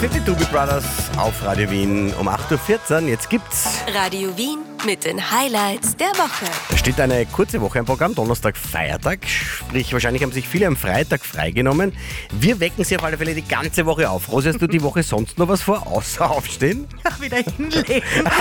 sind die Doobie Brothers auf Radio Wien um 8.14 Uhr. Jetzt gibt's Radio Wien mit den Highlights der Woche. Da steht eine kurze Woche im Programm, Donnerstag, Feiertag. Sprich, wahrscheinlich haben sich viele am Freitag freigenommen. Wir wecken sie auf alle Fälle die ganze Woche auf. Rosi, hast du die Woche sonst noch was vor, außer aufstehen? Ach, wieder hinlegen.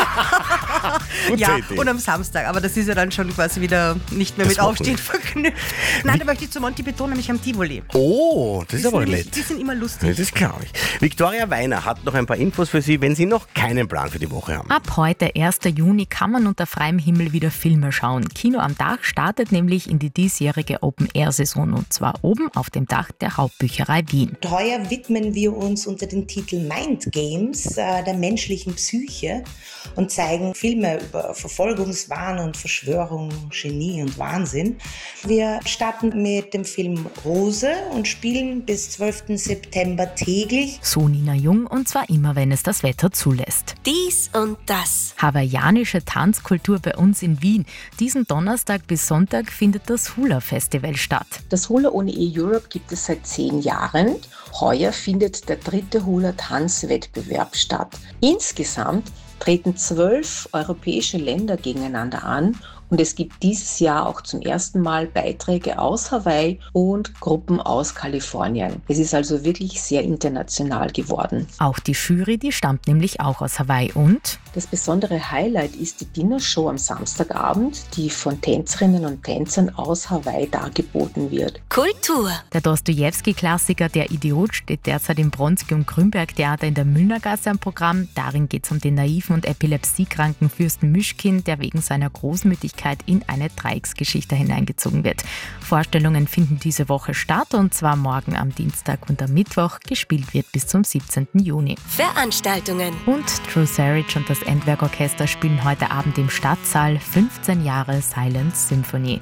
Gute Ja, Idee. und am Samstag. Aber das ist ja dann schon quasi wieder nicht mehr Das mit Aufstehen verknüpft. Nein, da möchte ich zu Monty betonen, nämlich am Tivoli. Oh, das ist aber nett. Die sind immer lustig. Das glaube ich. Viktoria Weiner hat noch ein paar Infos für Sie, wenn Sie noch keinen Plan für die Woche haben. Ab heute, 1. Juni, kann man unter freiem Himmel wieder Filme schauen. Kino am Dach startet nämlich in die diesjährige Open-Air-Saison und zwar oben auf dem Dach der Hauptbücherei Wien. Heuer widmen wir uns unter dem Titel Mind Games der menschlichen Psyche und zeigen Filme über Verfolgungswahn und Verschwörung, Genie und Wahnsinn. Wir starten mit dem Film Rose und spielen bis 12. September täglich. So Nina Jung und zwar immer, wenn es das Wetter zulässt. Dies und das. Hawaiianische Tanzkultur bei uns in Wien. Diesen Donnerstag bis Sonntag findet das Hula-Festival statt. Das Hula ohne Europe gibt es seit 10 Jahren. Heuer findet der 3. Hula-Tanzwettbewerb statt. Insgesamt treten 12 europäische Länder gegeneinander an und es gibt dieses Jahr auch zum ersten Mal Beiträge aus Hawaii und Gruppen aus Kalifornien. Es ist also wirklich sehr international geworden. Auch die Jury, die stammt nämlich auch aus Hawaii und Das besondere Highlight ist die Dinnershow am Samstagabend, die von Tänzerinnen und Tänzern aus Hawaii dargeboten wird. Kultur. der Dostojewski-Klassiker Der Idiot steht derzeit im Bronski- und Grünberg-Theater in der Müllnergasse am Programm. Darin geht es um den naiven und epilepsiekranken Fürsten Mischkin, der wegen seiner Großmütigkeit in eine Dreiecksgeschichte hineingezogen wird. Vorstellungen finden diese Woche statt und zwar morgen am Dienstag und am Mittwoch. Gespielt wird bis zum 17. Juni. Veranstaltungen. Und True Sarich und das Endwerkorchester spielen heute Abend im Stadtsaal 15 Jahre Silent Symphony.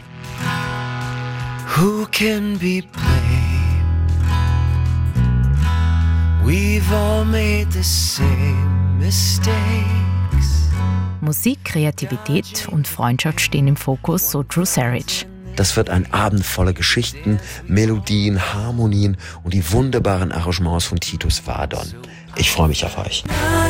Who can be blamed? We've all made the same mistakes. Musik, Kreativität und Freundschaft stehen im Fokus, so True Sarich. Das wird ein Abend voller Geschichten, Melodien, Harmonien und die wunderbaren Arrangements von Titus Vardon. Ich freue mich auf euch.